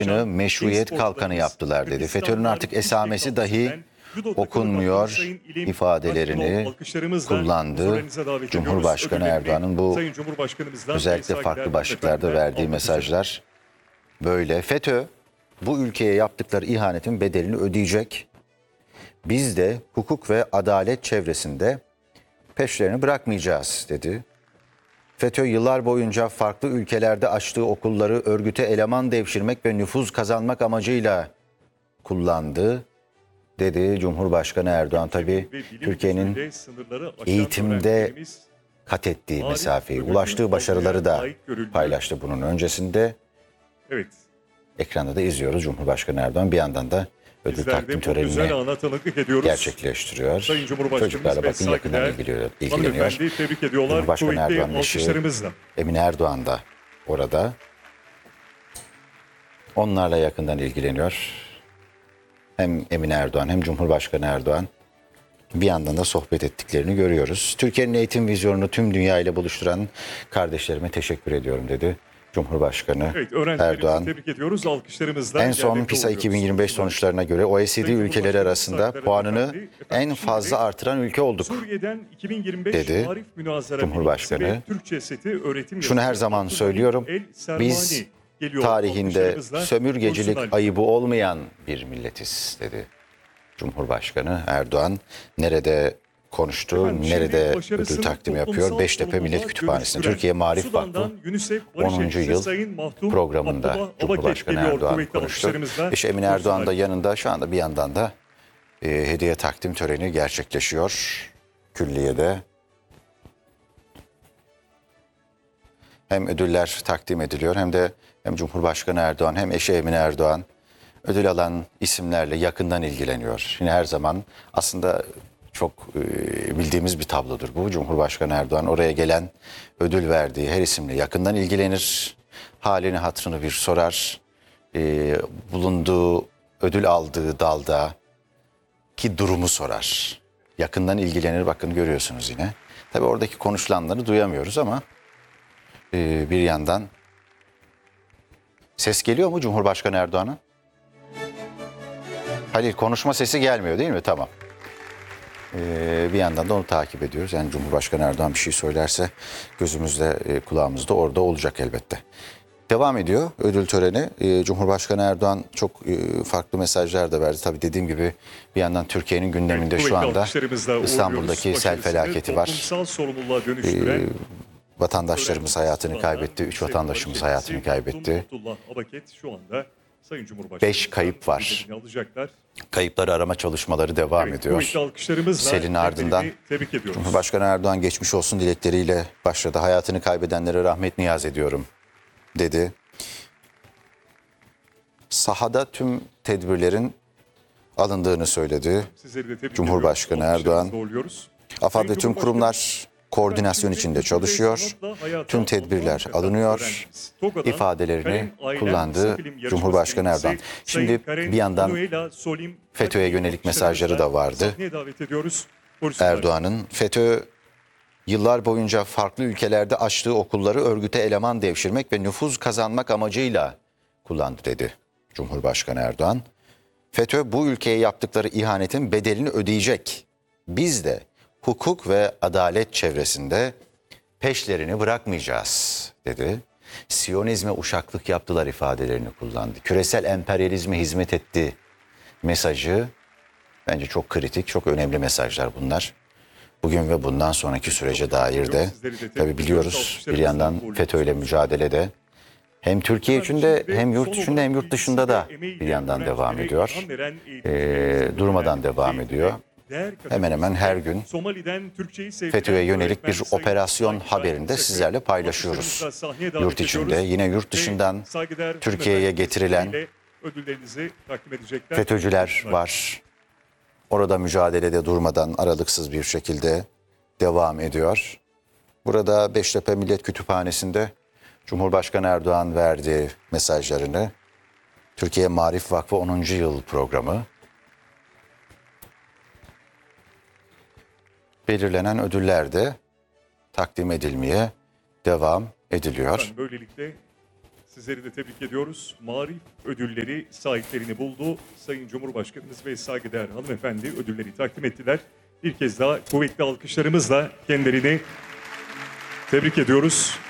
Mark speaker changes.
Speaker 1: meşruiyet kalkanı yaptılar dedi. FETÖ'nün artık esamesi dahi okunmuyor ifadelerini kullandı. Cumhurbaşkanı Erdoğan'ın bu özellikle farklı başlıklarda verdiği mesajlar böyle. FETÖ bu ülkeye yaptıkları ihanetin bedelini ödeyecek. Biz de hukuk ve adalet çevresinde peşlerini bırakmayacağız dedi. FETÖ yıllar boyunca farklı ülkelerde açtığı okulları örgüte eleman devşirmek ve nüfuz kazanmak amacıyla kullandı dedi Cumhurbaşkanı Erdoğan. Tabii Türkiye'nin eğitimde kat ettiği mesafeyi, ulaştığı başarıları da paylaştı bunun öncesinde.
Speaker 2: Evet.
Speaker 1: Ekranda da izliyoruz Cumhurbaşkanı Erdoğan bir yandan da ödül takdim törenini gerçekleştiriyor.
Speaker 2: Sayın
Speaker 1: Çocuklarla bakın yakından ilgileniyor.
Speaker 2: Tebrik ediyorlar.
Speaker 1: Cumhurbaşkanı Erdoğan'ın eşi Emine Erdoğan da orada. Onlarla yakından ilgileniyor. Hem Emine Erdoğan hem Cumhurbaşkanı Erdoğan bir yandan da sohbet ettiklerini görüyoruz. Türkiye'nin eğitim vizyonunu tüm dünya ile buluşturan kardeşlerime teşekkür ediyorum dedi Cumhurbaşkanı Erdoğan.
Speaker 2: Tebrik ediyoruz. Alkışlarımızla
Speaker 1: en son PISA 2025 sonuçlarına göre OECD ülkeleri arasında puanını en fazla artıran ülke olduk dedi Cumhurbaşkanı. Şunu her zaman söylüyorum, biz tarihinde sömürgecilik ayıbı olmayan bir milletiz dedi Cumhurbaşkanı Erdoğan. Nerede konuştu, nerede ödül takdim yapıyor? Beştepe Millet Kütüphanesi'nde Türkiye Marif Vakfı 10. yıl programında Cumhurbaşkanı Erdoğan konuştu. İşte Emine Erdoğan da yanında, şu anda bir yandan da hediye takdim töreni gerçekleşiyor külliyede. Hem ödüller takdim ediliyor hem Cumhurbaşkanı Erdoğan hem eşi Emine Erdoğan ödül alan isimlerle yakından ilgileniyor. Yine her zaman aslında çok bildiğimiz bir tablodur bu. Cumhurbaşkanı Erdoğan oraya gelen, ödül verdiği her isimle yakından ilgilenir. Halini hatırını bir sorar. Bulunduğu, ödül aldığı dalda ki durumu sorar. Yakından ilgilenir, bakın görüyorsunuz yine. Tabii oradaki konuşulanları duyamıyoruz ama bir yandan ses geliyor mu Cumhurbaşkanı Erdoğan'ın? Halil, konuşma sesi gelmiyor değil mi? Tamam. Bir yandan da onu takip ediyoruz. Yani Cumhurbaşkanı Erdoğan bir şey söylerse gözümüzde, kulağımızda orada olacak elbette. Devam ediyor ödül töreni. Cumhurbaşkanı Erdoğan çok farklı mesajlar da verdi. Tabii dediğim gibi bir yandan Türkiye'nin gündeminde şu anda İstanbul'daki sel felaketi var. Vatandaşlarımız hayatını kaybetti. 3 vatandaşımız hayatını kaybetti. 5 kayıp var. Kayıpları arama çalışmaları devam ediyor. Selin ardından Cumhurbaşkanı Erdoğan geçmiş olsun dilekleriyle başladı. Hayatını kaybedenlere rahmet niyaz ediyorum dedi. Sahada tüm tedbirlerin alındığını söyledi Cumhurbaşkanı Erdoğan. AFAD ve tüm kurumlar koordinasyon içinde çalışıyor. Tüm tedbirler alınıyor ifadelerini kullandı Cumhurbaşkanı Erdoğan. Şimdi bir yandan FETÖ'ye yönelik mesajları da vardı. Erdoğan'ın FETÖ yıllar boyunca farklı ülkelerde açtığı okulları örgüte eleman devşirmek ve nüfuz kazanmak amacıyla kullandı dedi Cumhurbaşkanı Erdoğan. FETÖ bu ülkeye yaptıkları ihanetin bedelini ödeyecek. Biz de hukuk ve adalet çevresinde peşlerini bırakmayacağız dedi. Siyonizme uşaklık yaptılar ifadelerini kullandı. Küresel emperyalizme hizmet etti mesajı bence çok kritik, çok önemli mesajlar bunlar. Bugün ve bundan sonraki sürece dair de tabii biliyoruz bir yandan FETÖ ile mücadelede hem Türkiye içinde hem yurt içinde hem yurt dışında da bir yandan devam ediyor. Durmadan devam ediyor. Hemen hemen her gün FETÖ'ye yönelik bir operasyon haberini de sizlerle paylaşıyoruz. Yurt içinde, yine yurt dışından Türkiye'ye getirilen FETÖ'cüler var. Orada mücadelede durmadan aralıksız bir şekilde devam ediyor. Burada Beştepe Millet Kütüphanesi'nde Cumhurbaşkanı Erdoğan verdi mesajlarını. Türkiye Marif Vakfı 10. yıl programı. Belirlenen ödüller de takdim edilmeye devam ediliyor.
Speaker 2: Böylelikle Sizleri de tebrik ediyoruz. Marif ödülleri sahiplerini buldu. Sayın Cumhurbaşkanımız ve saygıdeğer hanımefendi ödülleri takdim ettiler. Bir kez daha kuvvetli alkışlarımızla kendilerini tebrik ediyoruz.